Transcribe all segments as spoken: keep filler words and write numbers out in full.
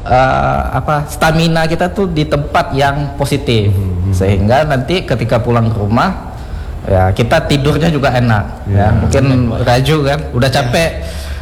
uh, apa stamina kita tuh di tempat yang positif, hmm. sehingga nanti ketika pulang ke rumah ya kita tidurnya juga enak. Ya, ya mungkin Raju kan udah capek.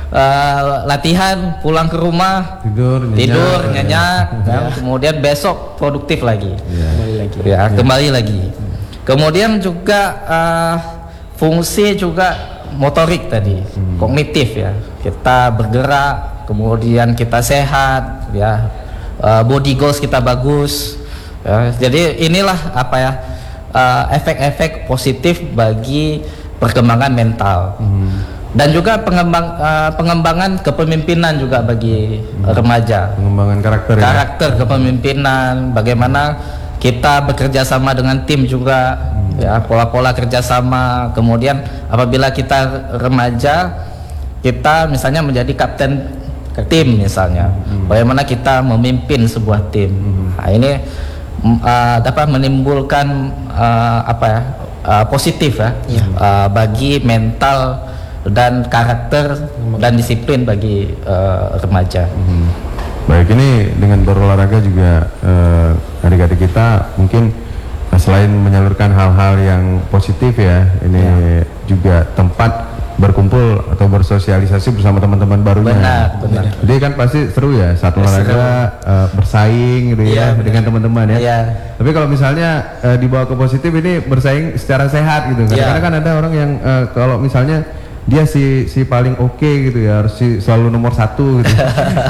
Uh, latihan pulang ke rumah tidur nyenyak, tidur, nyenyak ya. Ya. Kemudian besok produktif lagi ya. Kembali lagi ya, ya. Kembali lagi kemudian juga uh, fungsi juga motorik tadi hmm. kognitif ya, kita bergerak kemudian kita sehat ya, uh, body goals kita bagus ya. Jadi inilah apa ya uh, efek-efek positif bagi perkembangan mental hmm. dan juga pengembang, uh, pengembangan kepemimpinan juga bagi hmm. remaja, pengembangan karakter karakter ya? Kepemimpinan, bagaimana kita bekerja sama dengan tim juga hmm. ya, pola-pola kerjasama. Kemudian apabila kita remaja, kita misalnya menjadi kapten tim misalnya, hmm. bagaimana kita memimpin sebuah tim. hmm. Nah ini uh, dapat menimbulkan uh, apa ya uh, positif ya, ya. Uh, bagi mental dan karakter dan disiplin bagi uh, remaja. Hmm. Baik, ini dengan berolahraga juga uh, adik-adik kita mungkin uh, selain menyalurkan hal-hal yang positif ya, ini ya. juga tempat berkumpul atau bersosialisasi bersama teman-teman barunya. Benar, benar. Jadi kan pasti seru ya saat olahraga uh, bersaing gitu ya, ya dengan teman-teman ya. ya. Tapi kalau misalnya uh, dibawa ke positif ini bersaing secara sehat gitu. Karena ya. kan ada orang yang uh, kalau misalnya dia si si paling oke okay gitu ya, harus si selalu nomor satu gitu.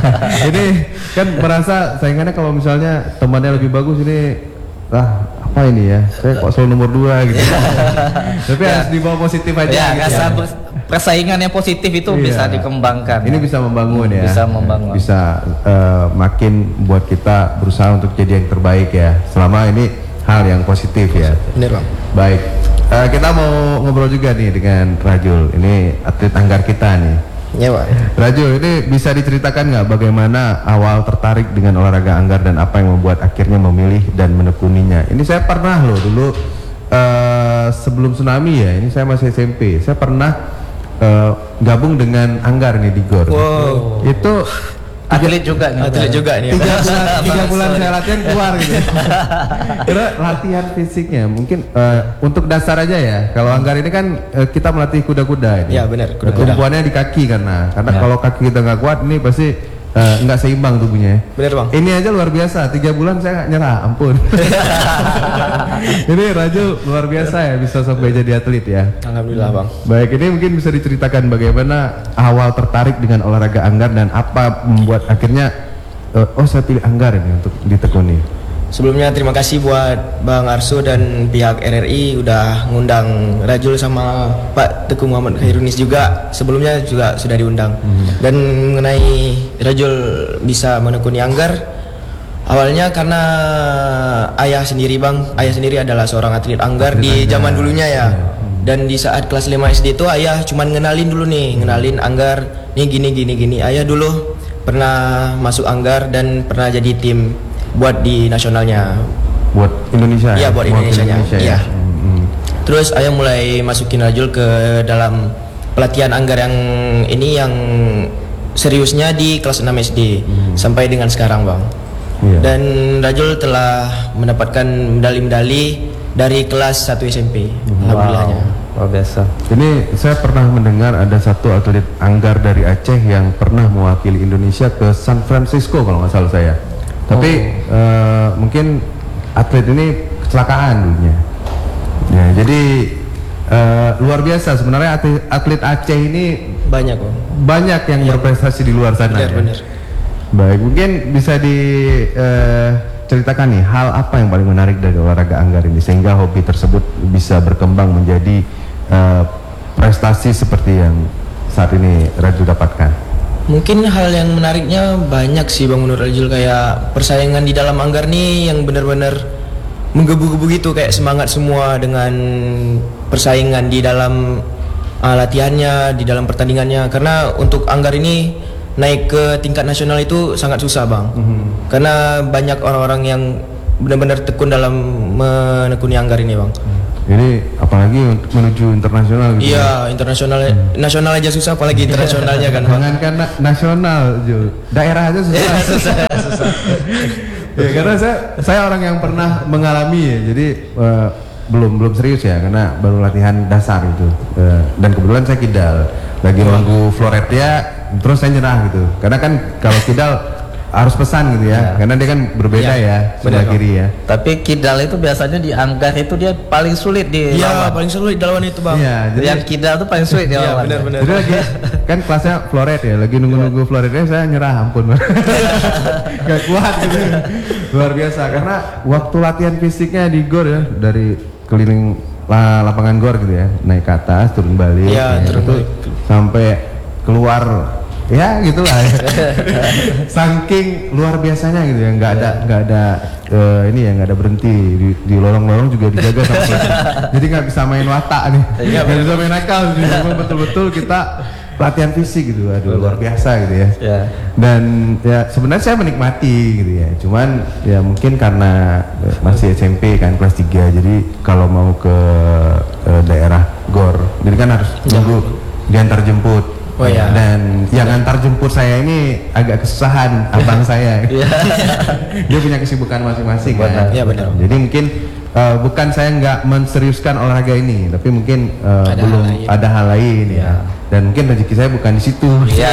Ini kan merasa saingannya kalau misalnya temannya lebih bagus, ini ah apa ini ya, saya kok selalu nomor dua gitu. Tapi ya. harus dibawa positif aja. Ya, gitu ya. ya. Persaingan yang positif itu iya. bisa dikembangkan. Ini ya. bisa membangun ya. Bisa membangun. Bisa uh, makin buat kita berusaha untuk jadi yang terbaik ya. Selama ini hal yang positif ya. Benar Bang. Baik. Uh, kita mau ngobrol juga nih dengan Rajul, ini atlet anggar kita nih. Ya Pak. Rajul, ini bisa diceritakan nggak bagaimana awal tertarik dengan olahraga anggar dan apa yang membuat akhirnya memilih dan menekuninya? Ini saya pernah loh dulu uh, sebelum tsunami ya, ini saya masih S M P, saya pernah uh, gabung dengan anggar nih di G O R. Wow. Itu atlet juga nih. Atlet juga nih. Tiga bulan, tiga bulan saya latihan keluar gitu. Kira latihan fisiknya mungkin uh, untuk dasar aja ya. Kalau anggar ini kan uh, kita melatih kuda-kuda ini. Ya benar. Kuda-kuda. Tumpuannya di kaki karena karena ya. kalau kaki kita nggak kuat ini pasti uh, nggak seimbang tubuhnya. Benar Bang. Ini aja luar biasa. Tiga bulan saya nggak nyerah. Ampun. Ini Raju luar biasa ya bisa sampai jadi atlet ya. Alhamdulillah Bang. Baik, ini mungkin bisa diceritakan bagaimana awal tertarik dengan olahraga anggar dan apa membuat akhirnya uh, oh saya pilih anggar ini untuk ditekuni. Sebelumnya terima kasih buat Bang Arso dan pihak R R I udah ngundang Rajul sama Pak Teguh Muhammad Khairunis juga. Sebelumnya juga sudah diundang. Hmm. Dan mengenai Rajul bisa menekuni anggar, awalnya karena ayah sendiri Bang, ayah sendiri adalah seorang atlet anggar atlet di anggar. Zaman dulunya ya. Hmm. Dan di saat kelas lima S D itu ayah cuman ngenalin dulu nih, ngenalin anggar, nih gini gini gini. Ayah dulu pernah masuk anggar dan pernah jadi tim buat di nasionalnya. Buat Indonesia. Iya, buat Indonesia, Indonesia ya. ya. Hmm. Terus ayah mulai masukin Rajul ke dalam pelatihan anggar yang ini yang seriusnya di kelas enam S D hmm. sampai dengan sekarang Bang. Yeah. Dan Rajul telah mendapatkan medali-medali dari kelas satu S M P. Wow. Alhamdulillahnya. Luar biasa. Ini saya pernah mendengar ada satu atlet anggar dari Aceh yang pernah mewakili Indonesia ke San Francisco kalau nggak salah saya. Tapi oh. uh, mungkin atlet ini kecelakaan dulunya. Ya, jadi uh, luar biasa sebenarnya atlet, atlet Aceh ini banyak kok. Banyak yang ya, berprestasi di luar sana. Benar, ya. benar. Baik, mungkin bisa diceritakan uh, nih hal apa yang paling menarik dari olahraga anggar ini sehingga hobi tersebut bisa berkembang menjadi uh, prestasi seperti yang saat ini Rajul dapatkan. Mungkin hal yang menariknya banyak sih Bang menurut Rajul, kayak persaingan di dalam anggar nih yang benar-benar menggebu-gebu gitu, kayak semangat semua dengan persaingan di dalam uh, latihannya, di dalam pertandingannya. Karena untuk anggar ini naik ke tingkat nasional itu sangat susah Bang. Mm-hmm. Karena banyak orang-orang yang benar-benar tekun dalam menekuni anggar ini Bang. Mm. Jadi apalagi untuk menuju internasional gitu. Iya, internasional, hmm. nasional aja susah, apalagi internasionalnya kan. Jangankan na nasional, Jo. Daerah aja susah. susah, susah. Ya, karena saya saya orang yang pernah mengalami ya, jadi uh, belum belum serius ya, karena baru latihan dasar gitu. Uh, dan kebetulan saya kidal, lagi nunggu floretnya, terus saya nyerah gitu. Karena kan kalau kidal harus pesan gitu ya, ya. Karena dia kan berbeda ya, ya sebelah kiri ya. Tapi kidal itu biasanya di anggar itu dia paling sulit di Iya, paling sulit lawan itu bang. Iya, jadi yang kidal itu paling sulit dia lawan. Benar, benar. Jadi lagi kan kelasnya floret ya, lagi nunggu-nunggu floretnya saya nyerah, ampun. Gak kuat gitu. Luar biasa, karena waktu latihan fisiknya di gor ya, dari keliling lapangan gor gitu ya, naik ke atas, turun balik, ya, ya, turun balik. Sampai keluar. Ya gitulah ya. Saking luar biasanya gitu ya, nggak ada nggak ada uh, ini ya, nggak ada berhenti di, di lorong-lorong juga dijaga sama polisi. Jadi nggak bisa main watak nih, nggak bisa main nakal, betul-betul kita latihan fisik gitu, aduh luar biasa gitu ya. Yeah. Dan ya sebenarnya saya menikmati gitu ya, cuman ya mungkin karena masih S M P kan kelas tiga, jadi kalau mau ke uh, daerah gor, jadi kan harus tunggu diantar jemput. Oh ya. Dan yang antar jemput saya ini agak kesusahan, abang saya. Dia punya kesibukan masing-masing kan. Iya benar. Jadi mungkin uh, bukan saya nggak menseriuskan olahraga ini, tapi mungkin uh, ada belum hal ada hal lain ya. ya. Dan mungkin rezeki saya bukan di situ. Iya.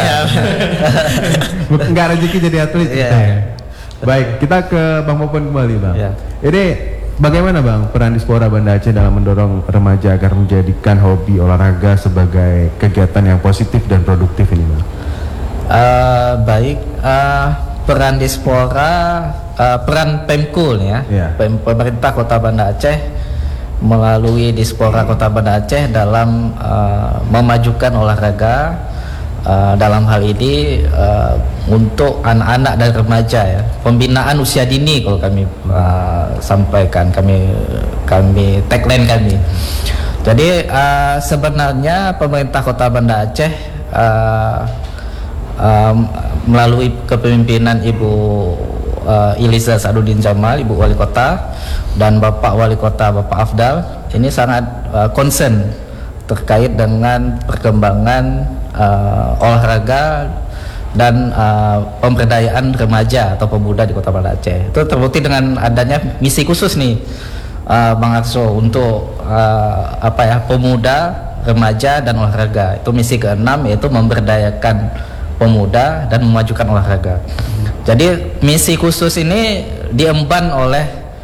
Nggak rezeki jadi atlet kita ya. Baik, kita ke Bang Popon kembali bang. Ya. Ini bagaimana bang peran Dispora Banda Aceh dalam mendorong remaja agar menjadikan hobi olahraga sebagai kegiatan yang positif dan produktif ini bang? Uh, baik, uh, peran Dispora, uh, peran Pemkul ya, yeah. Pem pemerintah Kota Banda Aceh melalui Dispora Kota Banda Aceh dalam uh, memajukan olahraga. Uh, dalam hal ini uh, untuk anak-anak dan remaja ya, pembinaan usia dini kalau kami uh, sampaikan, kami kami tagline kami. Jadi uh, sebenarnya pemerintah Kota Banda Aceh uh, um, melalui kepemimpinan Ibu uh, Iliza Sa'duddin Jamal, Ibu Wali Kota, dan Bapak Wali Kota Bapak Afdal ini sangat uh, concern terkait dengan perkembangan Uh, olahraga dan uh, pemberdayaan remaja atau pemuda di Kota Banda Aceh. Itu terbukti dengan adanya misi khusus nih uh, Bang Arso untuk uh, apa ya, pemuda, remaja dan olahraga. Itu misi keenam, yaitu memberdayakan pemuda dan memajukan olahraga. Jadi misi khusus ini diemban oleh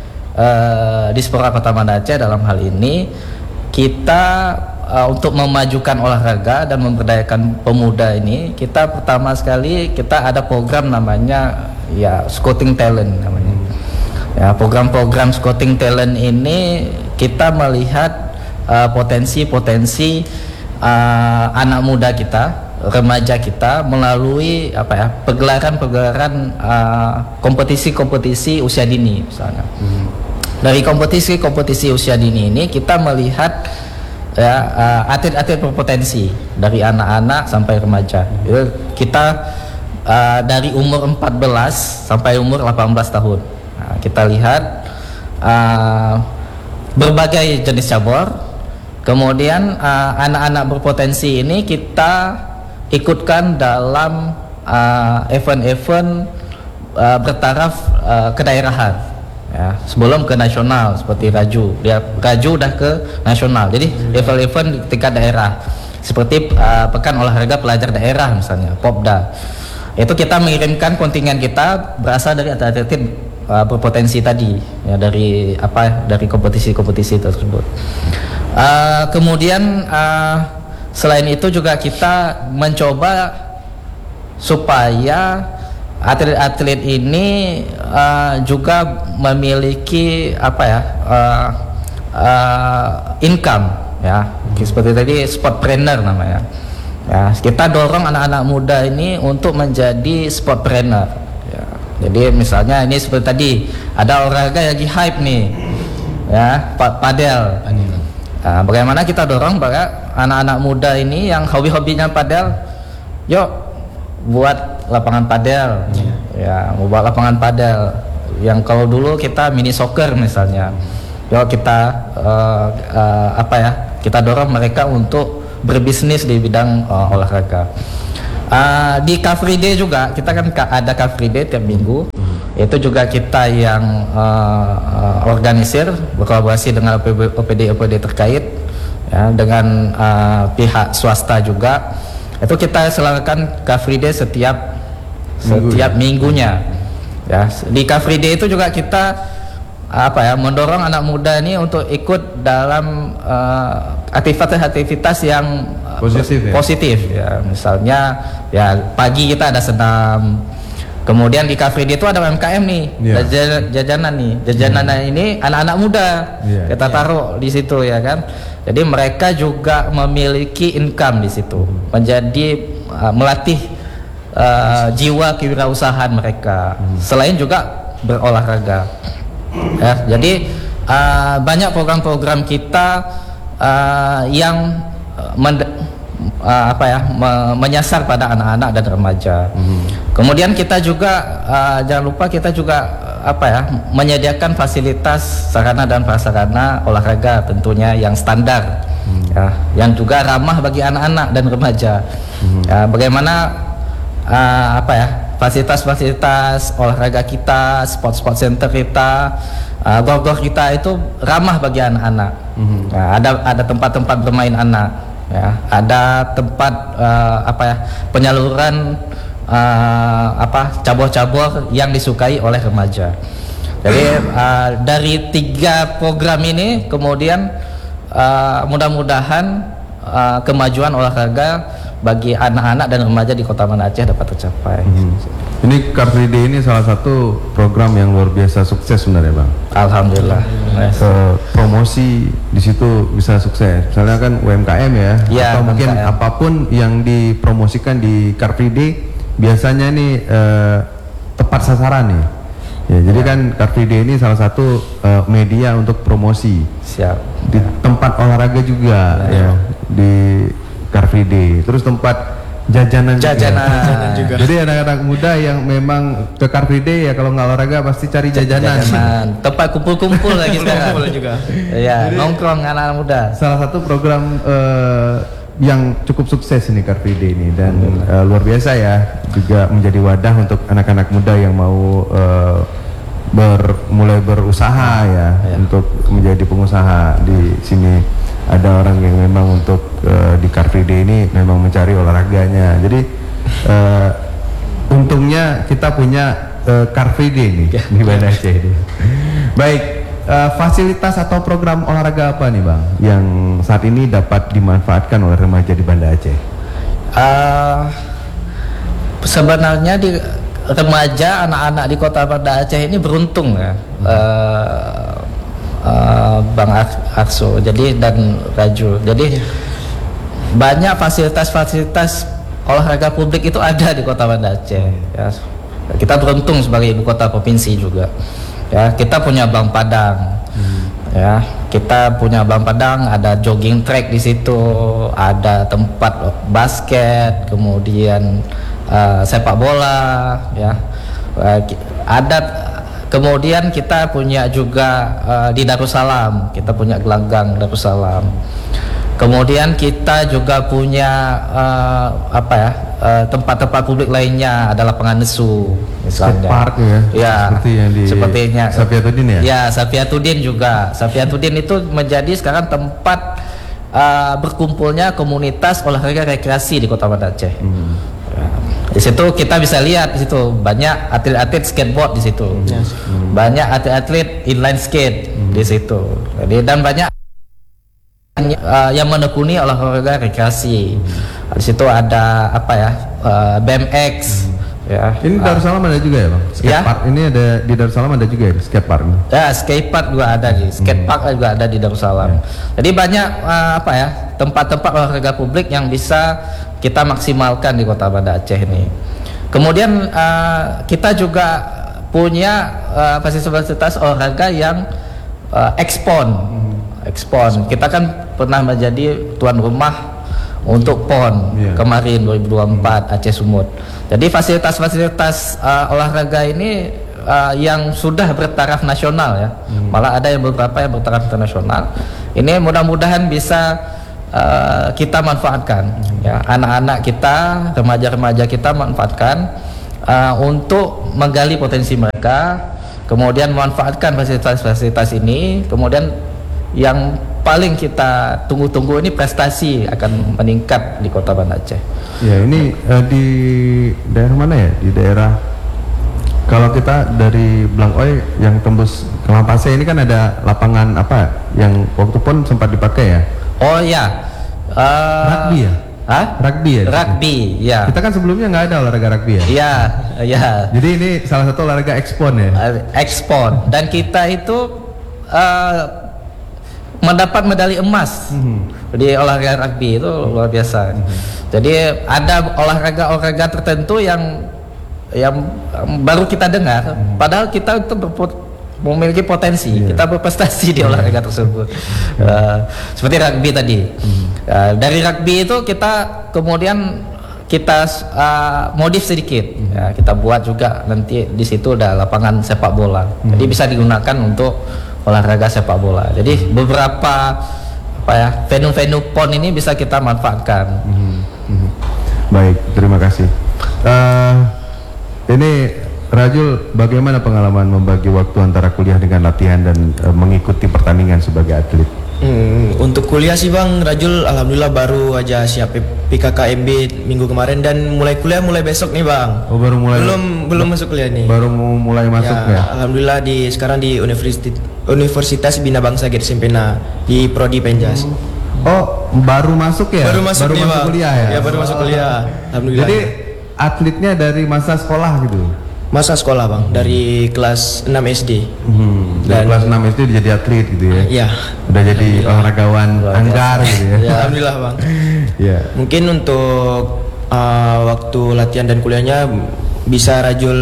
uh, Dispora Kota Banda Aceh. Dalam hal ini kita Uh, untuk memajukan olahraga dan memberdayakan pemuda ini, kita pertama sekali kita ada program namanya ya Scouting Talent namanya. Ya, program-program Scouting Talent ini kita melihat potensi-potensi uh, uh, anak muda kita, remaja kita melalui apa ya, pegelaran-pegelaran kompetisi-kompetisi uh, usia dini misalnya. Hmm. Dari kompetisi-kompetisi usia dini ini kita melihat ya atlet-atlet uh, berpotensi dari anak-anak sampai remaja. Kita uh, dari umur empat belas sampai umur delapan belas tahun. Nah, kita lihat uh, berbagai jenis cabur. Kemudian anak-anak uh, berpotensi ini kita ikutkan dalam event-event uh, uh, bertaraf uh, kedaerahan. Ya, sebelum ke nasional seperti Raju, dia Raju udah ke nasional. Jadi event-event di tingkat daerah seperti uh, pekan olahraga pelajar daerah misalnya, Popda. Itu kita mengirimkan kontingen kita berasal dari atlet-atlet uh, berpotensi tadi, ya, dari apa dari kompetisi-kompetisi tersebut. Uh, kemudian uh, selain itu juga kita mencoba supaya atlet-atlet ini uh, juga memiliki apa ya uh, uh, income ya, seperti tadi sportpreneur namanya ya. Kita dorong anak-anak muda ini untuk menjadi sportpreneur ya. Jadi misalnya ini seperti tadi ada olahraga yang lagi hype nih ya, padel. Nah, bagaimana kita dorong bahwa anak-anak muda ini yang hobi-hobinya padel, yuk buat lapangan padel, yeah. Ya, mau buat lapangan padel. Yang kalau dulu kita mini soccer misalnya, yuk kita uh, uh, apa ya, kita dorong mereka untuk berbisnis di bidang uh, olahraga. Uh, di Car Free Day juga kita kan ada Car Free Day tiap minggu. Itu juga kita yang uh, uh, organisir berkolaborasi dengan O P D O P D terkait ya, dengan uh, pihak swasta juga. Itu kita selenggarakan Car Free Day setiap Minggu, setiap ya? minggunya. Ya, di Car Free Day itu juga kita apa ya, mendorong anak muda ini untuk ikut dalam uh, aktivitas-aktivitas yang positif, ya? positif ya. Misalnya ya pagi kita ada senam. Kemudian di Car Free Day itu ada U M K M nih, Yeah. jajan, jajanan nih. Jajanan Hmm. ini anak-anak muda. Yeah. Kita Yeah. taruh di situ ya kan. Jadi mereka juga memiliki income di situ. Menjadi uh, melatih uh, jiwa kewirausahaan mereka. Hmm. Selain juga berolahraga. Ya, jadi uh, banyak program-program kita uh, yang uh, mend- uh, apa ya me- menyasar pada anak-anak dan remaja. Hmm. Kemudian kita juga uh, jangan lupa kita juga uh, apa ya menyediakan fasilitas sarana dan prasarana olahraga tentunya yang standar, hmm. ya, yang juga ramah bagi anak-anak dan remaja. Hmm. Ya, bagaimana uh, apa ya fasilitas-fasilitas olahraga kita, sport-sport center kita, uh, gor-gor kita itu ramah bagi anak-anak. Mm-hmm. Ya, ada ada tempat-tempat bermain anak, ya, ada tempat uh, apa ya penyaluran uh, apa cabur-cabur yang disukai oleh remaja. Jadi uh, dari tiga program ini kemudian uh, mudah-mudahan uh, kemajuan olahraga bagi anak-anak dan remaja di Kota Banda Aceh dapat tercapai. Hmm. Ini Car Free Day ini salah satu program yang luar biasa sukses sebenarnya, Bang. Alhamdulillah. Yes. Ke promosi di situ bisa sukses. Misalnya kan U M K M ya, Ya, atau mungkin U M K M. apapun yang dipromosikan di Car Free Day biasanya ini eh, tepat sasaran nih. Ya, jadi kan Car Free Day ini salah satu eh, media untuk promosi. Siap. Di tempat olahraga juga, ya, di Car Free Day. Terus tempat jajanan, Jajanan. juga. juga. Jadi anak-anak muda yang memang ke Car Free Day ya kalau nggak olahraga pasti cari jajanan. Jajanan. Tempat kumpul-kumpul lagi sekarang. Kumpul juga. Ya, nongkrong anak-anak muda. Salah satu program eh, yang cukup sukses ini Car Free Day ini dan eh, luar biasa ya, juga menjadi wadah untuk anak-anak muda yang mau eh, ber, mulai berusaha ya, Ya. untuk menjadi pengusaha. Di sini ada orang yang memang untuk uh, di Car Free Day ini memang mencari olahraganya. Jadi uh, untungnya kita punya uh, Car Free Day nih di Banda Aceh ini. Baik, uh, fasilitas atau program olahraga apa nih, Bang, yang saat ini dapat dimanfaatkan oleh remaja di Banda Aceh? Uh, sebenarnya di remaja anak-anak di Kota Banda Aceh ini beruntung ya. Uh, uh, Bang Arso jadi dan Raju. Jadi banyak fasilitas-fasilitas olahraga publik itu ada di Kota Banda Aceh. Ya. Kita beruntung sebagai ibu kota provinsi juga. Ya, kita punya Bang Padang. Hmm. Ya, kita punya Bang Padang, ada jogging track di situ, ada tempat basket, kemudian uh, sepak bola, ya. Uh, ada kemudian kita punya juga uh, di Darussalam, kita punya gelanggang Darussalam. Kemudian kita juga punya uh, apa ya uh, tempat-tempat publik lainnya, ada lapangan nesu misalnya. Skatepark ya, ya, seperti yang di sepertinya Safiatuddin ya. Ya, Safiatuddin juga. Safiatuddin itu menjadi sekarang tempat uh, berkumpulnya komunitas olahraga rekreasi di Kota Banda Aceh. Hmm. Ya. Di situ kita bisa lihat di situ banyak atlet-atlet skateboard di situ, hmm. banyak atlet-atlet inline skate hmm. di situ. Jadi dan banyak uh, yang menekuni olahraga rekreasi. Hmm. Di situ ada apa ya uh, B M X. Hmm. Ya. Ini Darussalam ada juga ya, Bang? Skatepark Ya? ini ada di Darussalam ada juga ya skatepark. Ya, skatepark juga ada di skatepark hmm. juga ada di Darussalam. Ya. Jadi banyak uh, apa ya tempat-tempat olahraga publik yang bisa kita maksimalkan di Kota Banda Aceh ini. Kemudian uh, kita juga punya uh, fasilitas olahraga yang uh, ekspon, hmm. ekspon. Kita kan pernah menjadi tuan rumah untuk P O N yeah. kemarin dua ribu dua puluh empat hmm. Aceh Sumut. Jadi fasilitas-fasilitas uh, olahraga ini uh, yang sudah bertaraf nasional ya, hmm. malah ada yang beberapa yang bertaraf internasional. Ini mudah-mudahan bisa uh, kita manfaatkan, hmm. ya, anak-anak kita, remaja-remaja kita manfaatkan uh, untuk menggali potensi mereka, kemudian memanfaatkan fasilitas-fasilitas ini, kemudian yang paling kita tunggu-tunggu ini prestasi akan meningkat di Kota Banda Aceh. Ya, ini uh, di daerah mana ya? Di daerah, kalau kita dari Blangoi yang tembus ke Lampase ini kan ada lapangan apa yang waktu pun sempat dipakai ya? Oh ya, uh, rugby ya? Hah? Rugby ya? Rugby, ya. Kita kan sebelumnya nggak ada olahraga rugby ya? Iya, iya. Jadi ini salah satu olahraga ekspon ya? Uh, ekspon, dan kita itu uh, mendapat medali emas mm-hmm. di olahraga rugby itu luar biasa. Mm-hmm. Jadi ada olahraga-olahraga tertentu yang yang baru kita dengar, mm-hmm. padahal kita itu berpot, memiliki potensi, yeah. kita berprestasi di olahraga tersebut. Yeah. Uh, seperti rugby tadi. Mm-hmm. Uh, dari rugby itu kita kemudian kita uh, modif sedikit, mm-hmm. ya, kita buat juga nanti di situ ada lapangan sepak bola. Mm-hmm. Jadi bisa digunakan untuk olahraga sepak bola. Jadi beberapa apa ya venue-venue P O N ini bisa kita manfaatkan. Mm-hmm. Mm-hmm. Baik, terima kasih. Uh, ini Rajul, bagaimana pengalaman membagi waktu antara kuliah dengan latihan dan uh, mengikuti pertandingan sebagai atlet? Hmm, untuk kuliah sih Bang, Rajul alhamdulillah baru aja siap P K K M B minggu kemarin dan mulai kuliah mulai besok nih Bang. Oh, baru mulai. Belum belum masuk kuliah nih. Baru mau mulai masuk ya. ya? Alhamdulillah di sekarang di Universitas Universitas Bina Bangsa Gede Sempena di Prodi Penjas. Oh, baru masuk ya? Baru masuk, baru nih, masuk Bang. kuliah ya? Ya, baru masuk kuliah. Alhamdulillah. Jadi atletnya dari masa sekolah gitu? Masa sekolah Bang, dari kelas enam S D. Hmm, dari kelas enam S D jadi atlet gitu ya? Iya. Udah jadi olahragawan anggar gitu ya? Ya, alhamdulillah Bang. Ya. Mungkin untuk uh, waktu latihan dan kuliahnya bisa Rajul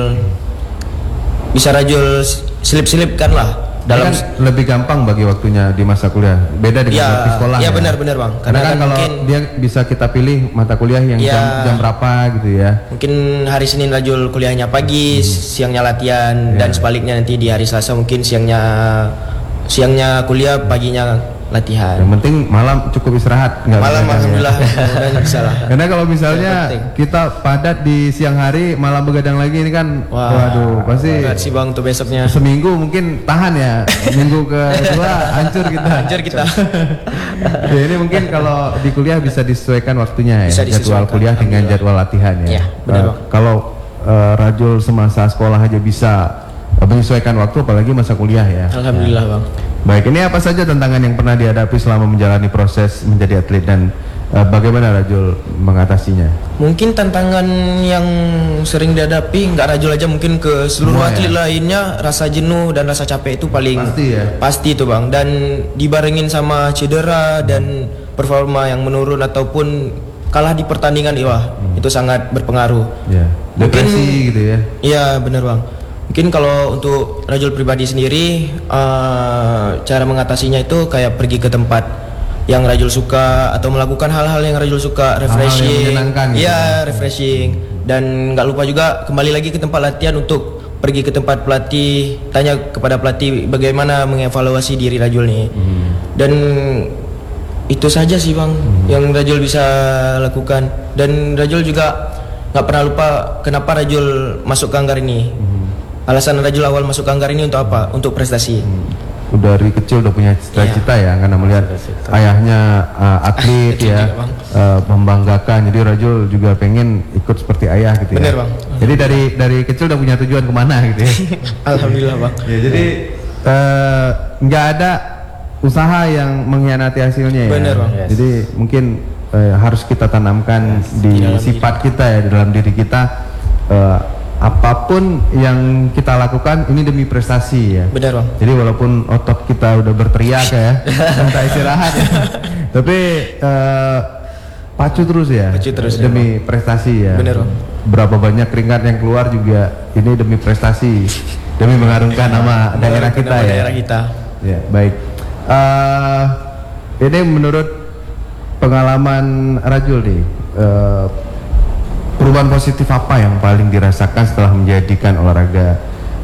bisa Rajul selip-selipkan lah. Dalam kan lebih gampang bagi waktunya di masa kuliah, beda dengan ya, waktu sekolah. Ya, ya benar-benar Bang. Karena, Karena kan, kan kalau mungkin dia bisa kita pilih mata kuliah yang ya, jam, jam berapa gitu ya. Mungkin hari Senin Rajul kuliahnya pagi, hmm. siangnya latihan, ya. Dan sebaliknya nanti di hari Selasa mungkin siangnya siangnya kuliah, paginya latihan. Yang penting malam cukup istirahat. Malam alhamdulillah ya. Bisa lah. Karena kalau misalnya kita padat di siang hari, malam begadang lagi ini kan, wah, waduh pasti. Berat sih Bang tuh besoknya. Seminggu mungkin tahan ya, minggu kedua hancur kita. Hancur kita. Ya, ini mungkin kalau di kuliah bisa disesuaikan waktunya ya, bisa jadwal kuliah dengan jadwal latihan ya. Ya benar uh, Bang. Kalau uh, Rajul semasa sekolah aja bisa menyesuaikan waktu, apalagi masa kuliah ya. Alhamdulillah Bang. Baik, ini apa saja tantangan yang pernah dihadapi selama menjalani proses menjadi atlet dan uh, bagaimana Rajul mengatasinya? Mungkin tantangan yang sering dihadapi nggak Rajul aja, mungkin ke seluruh Semua atlet ya? lainnya, rasa jenuh dan rasa capek itu paling pasti ya. Pasti itu Bang, dan dibarengin sama cedera dan performa yang menurun ataupun kalah di pertandingan, wah hmm. itu sangat berpengaruh. Ya. Depresi mungkin, gitu ya? Iya benar Bang. Mungkin kalau untuk Rajul pribadi sendiri, uh, cara mengatasinya itu kayak pergi ke tempat yang Rajul suka atau melakukan hal-hal yang Rajul suka, refreshing, ya refreshing, dan nggak lupa juga kembali lagi ke tempat latihan untuk pergi ke tempat pelatih, tanya kepada pelatih bagaimana mengevaluasi diri Rajul nih, hmm. dan itu saja sih Bang hmm. yang Rajul bisa lakukan. Dan Rajul juga nggak pernah lupa kenapa Rajul masuk ke Anggar ini. hmm. Alasan Rajul awal masuk ke Anggar ini untuk apa? Untuk prestasi. Hmm. Udah dari kecil udah punya cita-cita ya, karena melihat ayahnya uh, atlet ya, uh, membanggakan. Jadi Rajul juga pengen ikut seperti ayah gitu. Bener, ya. Bang. Jadi dari dari kecil udah punya tujuan kemana gitu ya. Alhamdulillah Bang. Ya, jadi nggak uh, ada usaha yang mengkhianati hasilnya ya. Bener Bang. Yes. Jadi mungkin uh, harus kita tanamkan yes. di, di sifat diri. kita ya, di dalam diri kita. Uh, apapun yang kita lakukan ini demi prestasi ya. Benar Bang. Jadi walaupun otot kita udah berteriak ya, minta istirahat ya, tapi uh, pacu terus ya. Pacu terus demi ya, prestasi ya. Benar Bang. Berapa banyak keringat yang keluar juga ini demi prestasi, demi mengharumkan nama daerah kita nama ya. Daerah kita. Ya baik. Uh, ini menurut pengalaman Rajul nih. Uh, Perubahan positif apa yang paling dirasakan setelah menjadikan olahraga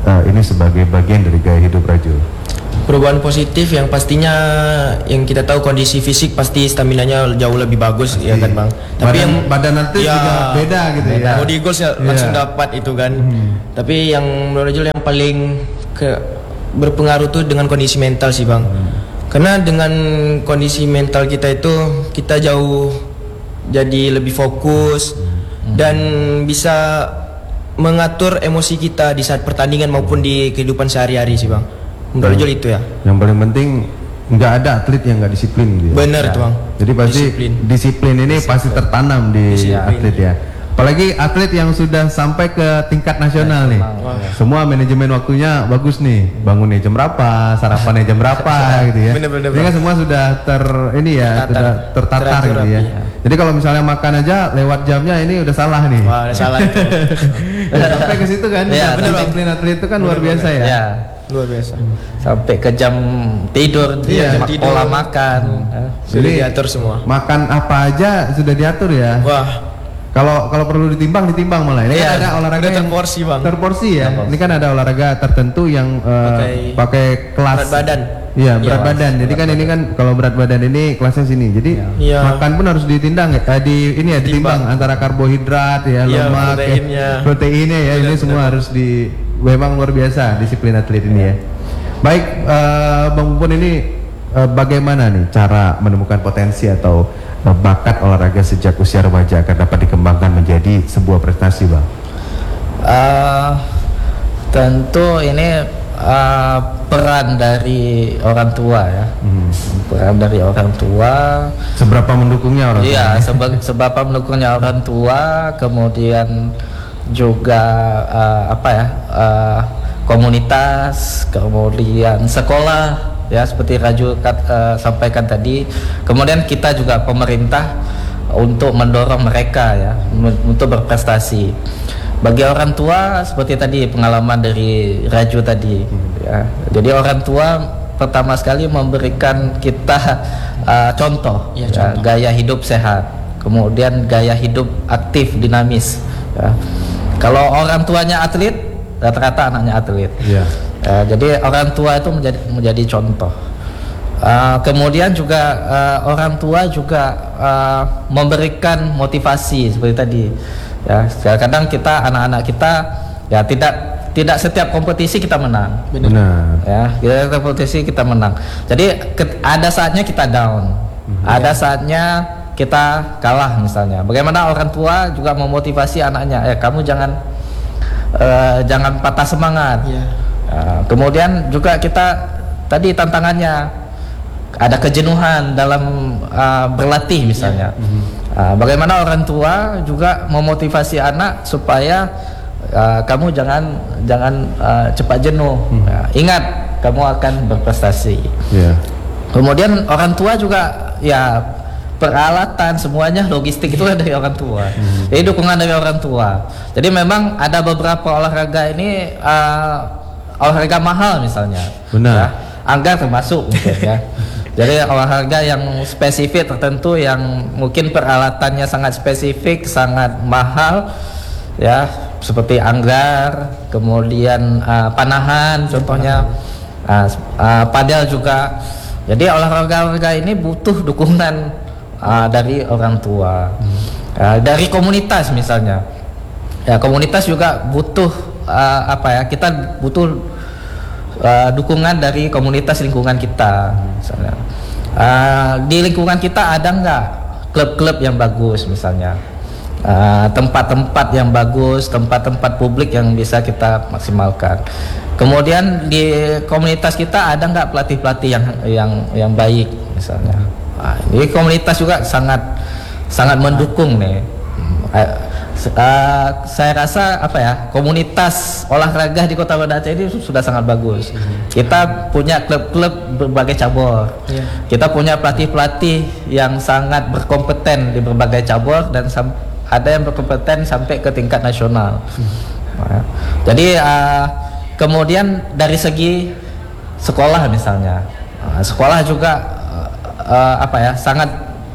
uh, ini sebagai bagian dari gaya hidup Rajul? Perubahan positif yang pastinya yang kita tahu kondisi fisik pasti staminanya jauh lebih bagus pasti. Ya kan Bang. Tapi badan, yang badan atlet ya, juga beda gitu beda. Ya. Body goals ya yeah. langsung dapat itu kan. Hmm. Tapi yang menurut Rajul yang paling ke berpengaruh tuh dengan kondisi mental sih Bang. Hmm. Karena dengan kondisi mental kita itu kita jauh jadi lebih fokus hmm. dan bisa mengatur emosi kita di saat pertandingan maupun di kehidupan sehari-hari sih Bang. Menurut Rajul itu ya. Yang paling penting nggak ada atlet yang nggak disiplin gitu ya. Bener ya. Tuh Bang. Jadi pasti disiplin, disiplin ini disiplin. pasti tertanam di disiplin. atlet ya. Apalagi atlet yang sudah sampai ke tingkat nasional nih. Wah. Semua manajemen waktunya bagus nih. Bangunnya jam berapa, sarapannya jam berapa gitu ya. Bener-bener. Ini kan semua sudah ter ini ya, tertatar. sudah tertatar gitu ya. ya. Jadi kalau misalnya makan aja lewat jamnya ini udah salah nih. Wah, udah salah itu. Sampai ke situ kan. Ya, bener, disiplin atlet itu kan bener, luar biasa bener. ya. ya. Luar biasa. Sampai ke jam tidur, iya, jam tidur. Pola makan. Hmm. Sudah diatur semua. Makan apa aja sudah diatur ya. Wah. Kalau kalau perlu ditimbang ditimbang malah. Ini iya, kan ada olahraga yang terporsi Bang. Terporsi ya. Terporsi. Ini kan ada olahraga tertentu yang uh, pakai, pakai kelas berat badan. Iya, berat ya, badan. Jadi berat kan badan. Ini kan kalau berat badan ini kelasnya sini. Jadi ya. makan pun harus ditindang eh, di ini ya ditimbang antara karbohidrat ya, ya lemak, proteinnya. Ya, proteinnya ya. Benar, ini semua benar. harus di memang luar biasa disiplin atlet ini ya. Baik, uh, Bang Pupun ini uh, bagaimana nih cara menemukan potensi atau uh, bakat olahraga sejak usia remaja agar dapat dikembangkan menjadi sebuah prestasi, Bang? Uh, tentu ini uh, peran dari orang tua ya, hmm. peran dari orang tua. Seberapa mendukungnya orang tua? Iya, seba seberapa mendukungnya orang tua, kemudian juga uh, apa ya? Uh, komunitas, kemudian sekolah ya seperti Raju uh, sampaikan tadi, kemudian kita juga pemerintah untuk mendorong mereka ya untuk berprestasi. Bagi orang tua seperti tadi pengalaman dari Raju tadi ya. Jadi orang tua pertama sekali memberikan kita uh, contoh, ya, ya, contoh gaya hidup sehat, kemudian gaya hidup aktif dinamis ya. Kalau orang tuanya atlet, rata-rata anaknya atlet. Yeah. Uh, jadi orang tua itu menjadi menjadi contoh. Uh, kemudian juga uh, orang tua juga uh, memberikan motivasi seperti tadi. Ya, kadang kita anak-anak kita ya tidak tidak setiap kompetisi kita menang. Benar. Ya, kita kompetisi kita menang. Jadi ke, ada saatnya kita down. Mm-hmm. Ada saatnya kita kalah misalnya. Bagaimana orang tua juga memotivasi anaknya, eh kamu jangan Uh, jangan patah semangat. Yeah. Uh, kemudian juga kita tadi tantangannya ada kejenuhan dalam uh, berlatih misalnya. Yeah. Mm-hmm. uh, bagaimana orang tua juga memotivasi anak supaya uh, kamu jangan jangan uh, cepat jenuh. Mm. Uh, ingat kamu akan berprestasi. Yeah. Kemudian orang tua juga ya peralatan semuanya logistik itu dari orang tua. Hmm. Jadi dukungan dari orang tua. Jadi memang ada beberapa olahraga ini uh, olahraga mahal misalnya. Benar. Ya, anggar termasuk mungkin ya. Jadi olahraga yang spesifik tertentu yang mungkin peralatannya sangat spesifik, sangat mahal ya, seperti anggar, kemudian uh, panahan contohnya, uh, uh, padel juga. Jadi olahraga-olahraga ini butuh dukungan Uh, dari orang tua, hmm. uh, dari komunitas misalnya, ya komunitas juga butuh uh, apa ya? Kita butuh uh, dukungan dari komunitas lingkungan kita. Misalnya, uh, di lingkungan kita ada nggak klub-klub yang bagus misalnya, tempat-tempat uh, yang bagus, tempat-tempat publik yang bisa kita maksimalkan. Kemudian di komunitas kita ada nggak pelatih-pelatih yang yang yang baik misalnya. Nah, ini komunitas juga sangat sangat mendukung nih. Uh, uh, saya rasa apa ya, komunitas olahraga di Kota Banda Aceh ini sudah sangat bagus. Kita punya klub-klub berbagai cabur. Yeah. Kita punya pelatih-pelatih yang sangat berkompeten di berbagai cabur dan ada yang berkompeten sampai ke tingkat nasional. Nah, jadi uh, kemudian dari segi sekolah misalnya, uh, sekolah juga Uh, apa ya sangat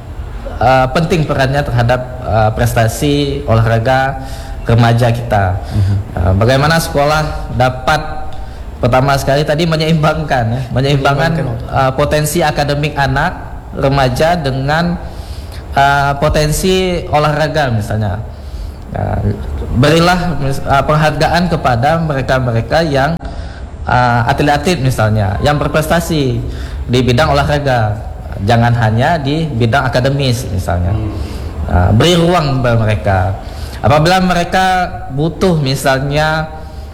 uh, penting perannya terhadap uh, prestasi olahraga remaja kita. Uh-huh. uh, bagaimana sekolah dapat pertama sekali tadi menyeimbangkan ya, menyeimbangkan uh, potensi akademik anak remaja dengan uh, potensi olahraga misalnya. Uh, berilah uh, penghargaan kepada mereka-mereka yang uh, atlet-atlet misalnya yang berprestasi di bidang olahraga, jangan hanya di bidang akademis misalnya. Uh, beri ruang kepada mereka. Apabila mereka butuh misalnya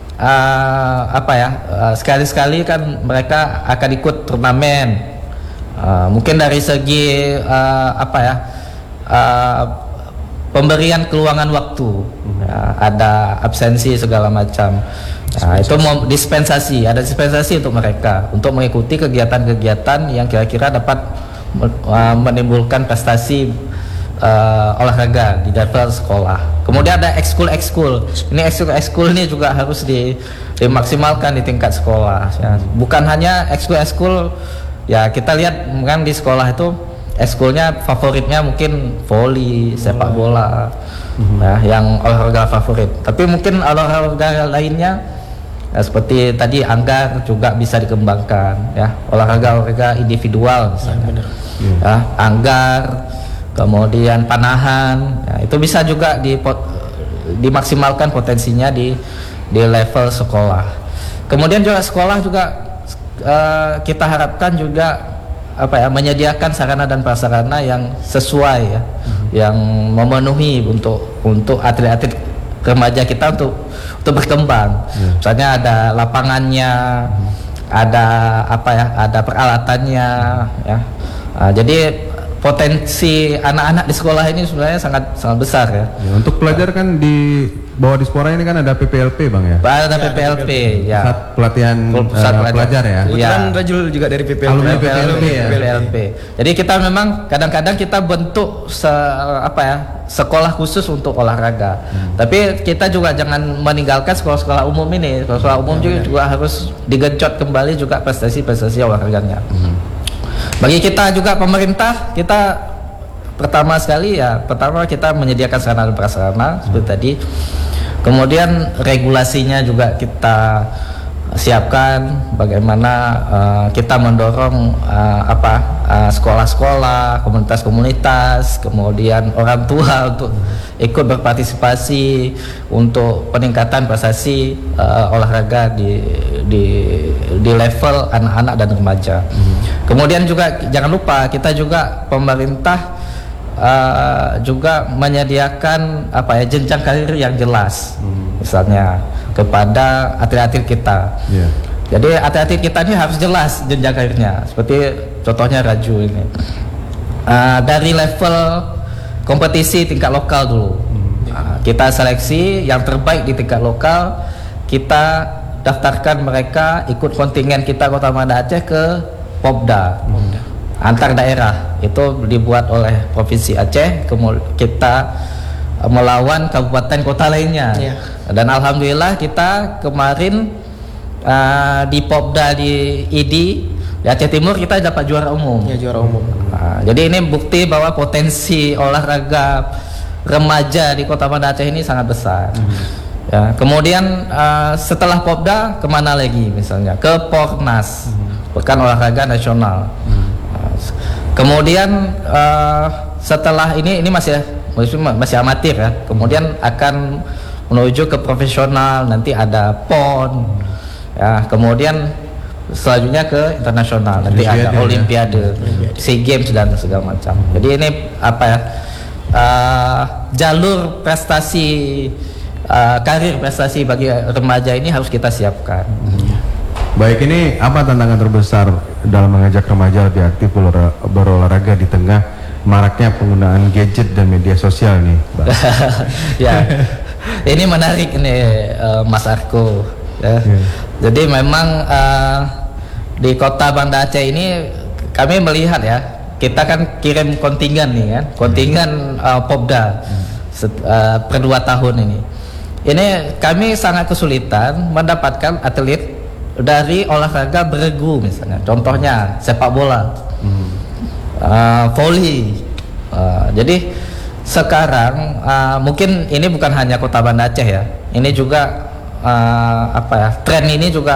uh, apa ya, uh, sekali-sekali kan mereka akan ikut turnamen, uh, mungkin dari segi uh, apa ya, uh, pemberian keluangan waktu, ya, ada absensi segala macam. Nah, itu mau dispensasi, ada dispensasi untuk mereka untuk mengikuti kegiatan-kegiatan yang kira-kira dapat uh, menimbulkan prestasi uh, olahraga di level sekolah. Kemudian ada ekskul ekskul. Ini ekskul ekskul ini juga harus di, dimaksimalkan di tingkat sekolah. Ya. Bukan hanya ekskul ekskul, ya kita lihat kan di sekolah itu ekskulnya favoritnya mungkin voli, sepak bola, mm-hmm. ya, yang olahraga favorit. Tapi mungkin olahraga lainnya ya, seperti tadi anggar juga bisa dikembangkan, ya, olahraga-olahraga individual misalnya, ya, ya, anggar, kemudian panahan, ya, itu bisa juga dipot, dimaksimalkan potensinya di di level sekolah. Kemudian juga sekolah juga uh, kita harapkan juga apa ya, menyediakan sarana dan prasarana yang sesuai ya, mm-hmm. yang memenuhi untuk untuk atlet-atlet remaja kita untuk untuk berkembang. Yeah. Misalnya ada lapangannya, mm-hmm. ada apa ya, ada peralatannya, ya. Uh, jadi potensi anak-anak di sekolah ini sebenarnya sangat sangat besar ya. Ya, untuk pelajar kan di bawah Dispora ini kan ada P P L P bang ya. Ada ya, P P L P ya. Pusat pelatihan pusat uh, pelajar ya. Kebetulan ya. Rajul juga dari P P L P. Alumni P P L P ya. P P L P. Jadi kita memang kadang-kadang kita bentuk se, apa ya, sekolah khusus untuk olahraga. Hmm. Tapi kita juga jangan meninggalkan sekolah-sekolah umum ini. Sekolah-sekolah umum juga, juga harus digenjot kembali juga prestasi-prestasi olahraganya. Hmm. Bagi kita juga pemerintah, kita pertama sekali ya, pertama kita menyediakan sarana dan prasarana hmm. seperti tadi. Kemudian regulasinya juga kita siapkan, bagaimana uh, kita mendorong uh, apa uh, sekolah-sekolah, komunitas-komunitas, kemudian orang tua untuk ikut berpartisipasi untuk peningkatan prestasi uh, olahraga di di di level anak-anak dan remaja. Hmm. Kemudian juga jangan lupa kita juga pemerintah Uh, juga menyediakan apa ya, jenjang karir yang jelas, hmm. misalnya kepada atlet-atlet kita. Yeah. Jadi atlet-atlet kita ini harus jelas jenjang karirnya. Seperti contohnya Raju ini, uh, dari level kompetisi tingkat lokal dulu, hmm. uh, kita seleksi yang terbaik di tingkat lokal, kita daftarkan mereka ikut kontingen kita Kota Banda Aceh ke Popda. Hmm. Antar daerah itu dibuat oleh Provinsi Aceh, kemudian kita melawan kabupaten kota lainnya, yeah. Dan alhamdulillah kita kemarin uh, di Popda di I D I di Aceh Timur kita dapat juara umum. Ya, juara umum. Nah, jadi ini bukti bahwa potensi olahraga remaja di Kota Banda Aceh ini sangat besar. Mm-hmm. Ya, kemudian uh, setelah Popda kemana lagi misalnya ke Pornas, mm-hmm. Pekan Olahraga Nasional. Mm-hmm. Kemudian uh, setelah ini ini masih masih amatir ya. Kemudian akan menuju ke profesional, nanti ada P O N ya. Kemudian selanjutnya ke internasional, nanti Olimpiade, ada Olimpiade, ya. SEA Games dan segala macam. Jadi ini apa ya, uh, jalur prestasi, uh, karir prestasi bagi remaja ini harus kita siapkan. Hmm. Baik, ini apa tantangan terbesar dalam mengajak remaja lebih aktif berolahraga di tengah maraknya penggunaan gadget dan media sosial nih, Bang? Ya, ini menarik nih uh, Mas Arko. Ya. Yeah. Jadi memang uh, di Kota Banda Aceh ini kami melihat ya, kita kan kirim kontingen nih kan, kontingen uh, Popda set, uh, per dua tahun ini. Ini kami sangat kesulitan mendapatkan atlet dari olahraga beregu misalnya, contohnya sepak bola, hmm. uh, voli. Uh, jadi sekarang uh, mungkin ini bukan hanya Kota Banda Aceh ya, ini juga uh, apa ya, tren ini juga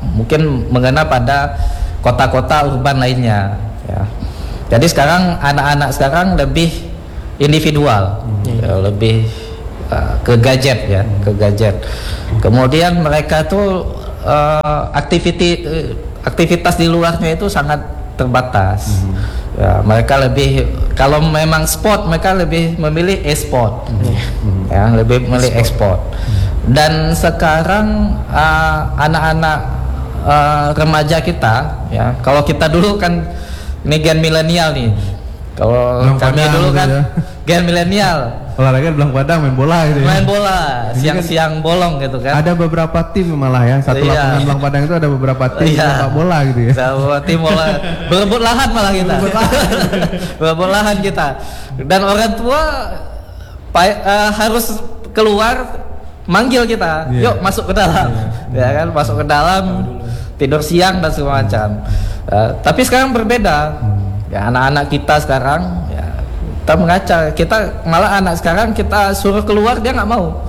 mungkin mengena pada kota-kota urban lainnya ya. Jadi sekarang anak-anak sekarang lebih individual, hmm. ya, lebih uh, ke gadget ya, hmm. ke gadget. Kemudian mereka tuh uh, aktiviti uh, aktivitas di luarnya itu sangat terbatas. Hmm. Ya, mereka lebih, kalau memang sport mereka lebih memilih e-sport, hmm. ya, lebih memilih e-sport. Hmm. Dan sekarang uh, anak-anak uh, remaja kita, ya, kalau kita dulu kan ini gen milenial nih. Kalau kami dulu kan ya. Gen milenial. Olahraga belang padang, main bola gitu ya. Main bola, siang-siang bolong gitu kan. Ada beberapa tim malah ya, satu iya. lapangan belang padang itu ada beberapa tim iya. sepak bola gitu ya. Beberapa tim bola, berebut lahan malah kita. Berebut lahan kita. Dan orang tua uh, harus keluar manggil kita, yeah. yuk masuk ke dalam, yeah. ya kan, masuk ke dalam, tidur siang dan segala macam. Uh, tapi sekarang berbeda, hmm. ya anak-anak kita sekarang, ya, kita mengaca, kita malah anak sekarang kita suruh keluar dia nggak mau.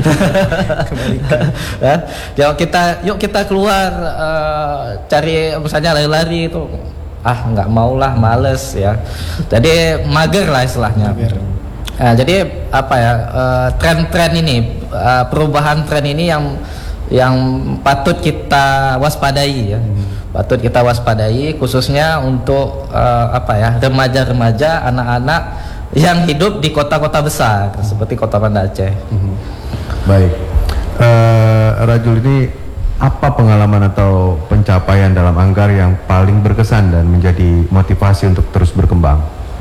ya, yuk kita, yuk kita keluar uh, cari misalnya lari-lari itu, ah nggak mau lah, males ya. Jadi mager lah istilahnya. Mager. Nah, jadi apa ya, uh, tren-tren ini, uh, perubahan tren ini yang yang patut kita waspadai ya, hmm. patut kita waspadai khususnya untuk uh, apa ya, remaja-remaja, anak-anak yang hidup di kota-kota besar seperti Kota Banda Aceh. Hmm. Baik, uh, Rajul, ini apa pengalaman atau pencapaian dalam Anggar yang paling berkesan dan menjadi motivasi untuk terus berkembang?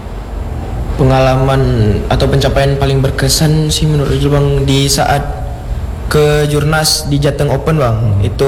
Pengalaman atau pencapaian paling berkesan sih menurut Rajul bang, di saat ke Jurnas di Jateng Open bang, hmm. itu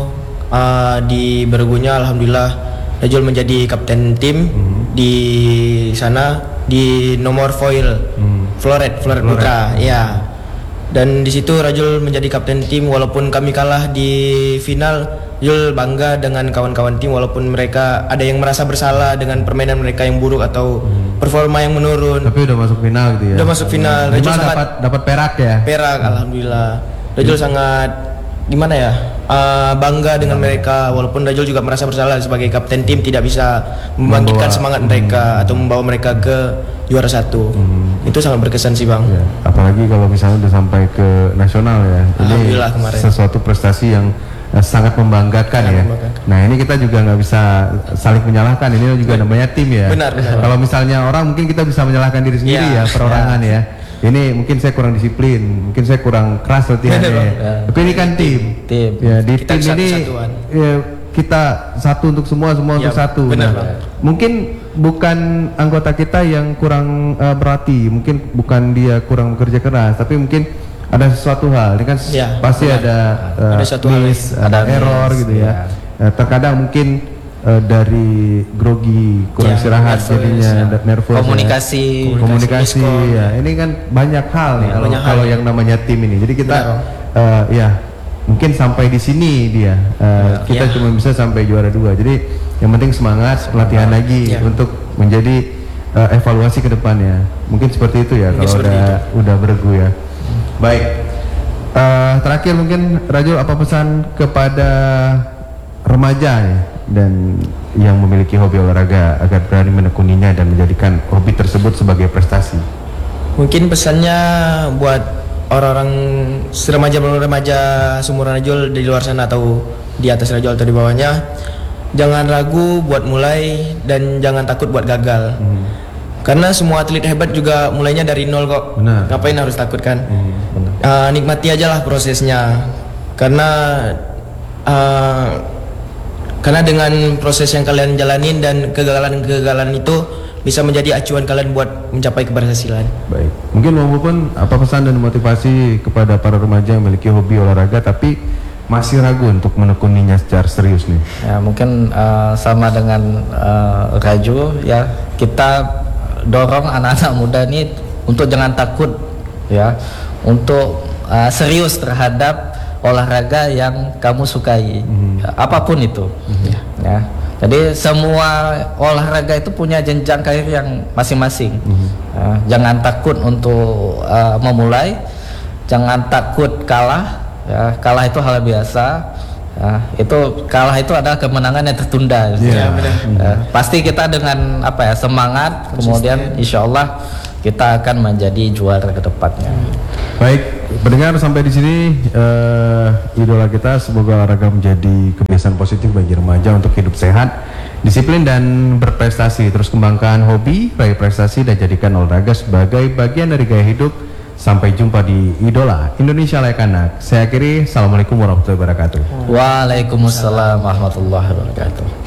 uh, di Bergunya alhamdulillah Rajul menjadi kapten tim hmm. di sana di nomor foil hmm. floret floret putra ya. Dan di situ Rajul menjadi kapten tim walaupun kami kalah di final. Rajul bangga dengan kawan-kawan tim walaupun mereka ada yang merasa bersalah dengan permainan mereka yang buruk atau hmm. performa yang menurun. Tapi udah masuk final gitu ya. Udah masuk final. Rajul sangat dapat dapat perak ya. Perak alhamdulillah. Rajul hmm. sangat gimana ya? Uh, bangga dengan hmm. mereka walaupun Rajul juga merasa bersalah sebagai kapten tim tidak bisa membangkitkan membawa, semangat mereka hmm. atau membawa mereka ke juara satu. Hmm. Itu sangat berkesan sih bang. Ya, apalagi kalau misalnya udah sampai ke nasional ya. Alhamdulillah ini kemarin. Sesuatu prestasi yang uh, sangat membanggakan sangat ya. Membanggakan. Nah ini kita juga nggak bisa saling menyalahkan. Ini juga namanya tim ya. Benar. benar kalau misalnya orang mungkin kita bisa menyalahkan diri sendiri ya, ya perorangan ya. ya. Ini mungkin saya kurang disiplin, mungkin saya kurang keras latihannya. ya. Tapi ini kan tim. Tim. Ya di kita tim ini ya, kita satu untuk semua, semua ya, untuk satu. Benar. Nah, mungkin bukan anggota kita yang kurang uh, berarti, mungkin bukan dia kurang bekerja keras, tapi mungkin ada sesuatu hal. Ini kan ya, pasti benar. ada uh, ada miss, ada, ada error miss, gitu ya. ya. Uh, terkadang mungkin Uh, dari grogi, kurang ya, istirahat jadinya, ya. nervous, komunikasi, ya. komunikasi, komunikasi ya. Ini kan banyak hal nih kalau kalau yang namanya tim ini. Jadi kita uh, ya mungkin sampai di sini dia uh, ya, kita ya. cuma bisa sampai juara dua. Jadi yang penting semangat, latihan lagi ya. untuk menjadi uh, evaluasi ke depannya. Mungkin seperti itu ya mungkin kalau udah itu. udah bergu ya. Hmm. Baik. Uh, terakhir mungkin Rajul, apa pesan kepada remaja ya, dan yang memiliki hobi olahraga agar berani menekuninya dan menjadikan hobi tersebut sebagai prestasi? Mungkin pesannya buat orang-orang remaja-remaja seumuran Rajul di luar sana atau di atas Rajul atau di bawahnya, jangan ragu buat mulai dan jangan takut buat gagal. Hmm. Karena semua atlet hebat juga mulainya dari nol kok. Benar. Ngapain harus takut kan? Hmm, benar. Uh, nikmati aja lah prosesnya. Karena uh, Karena dengan proses yang kalian jalanin dan kegagalan-kegagalan itu bisa menjadi acuan kalian buat mencapai keberhasilan. Baik. Mungkin maupun apa pesan dan motivasi kepada para remaja yang memiliki hobi olahraga tapi masih ragu untuk menekuninya secara serius nih? Ya mungkin uh, sama dengan uh, Raju ya, kita dorong anak-anak muda ini untuk jangan takut ya, untuk uh, serius terhadap olahraga yang kamu sukai, hmm. ya, apapun itu, hmm. ya. Jadi semua olahraga itu punya jenjang karir yang masing-masing. Hmm. Ya, jangan takut untuk uh, memulai, jangan takut kalah. Ya, kalah itu hal biasa. Ya, itu kalah itu adalah kemenangan yang tertunda. Iya, benar. Ya, pasti kita dengan apa ya semangat, kemudian insya Allah kita akan menjadi juara ke depannya. Baik, pendengar sampai di sini uh, idola kita, semoga olahraga menjadi kebiasaan positif bagi remaja untuk hidup sehat, disiplin dan berprestasi. Terus kembangkan hobi, raih prestasi dan jadikan olahraga sebagai bagian dari gaya hidup. Sampai jumpa di Idola Indonesia Layak Anak. Saya akhiri, assalamualaikum warahmatullahi wabarakatuh. Waalaikumsalam warahmatullahi wabarakatuh.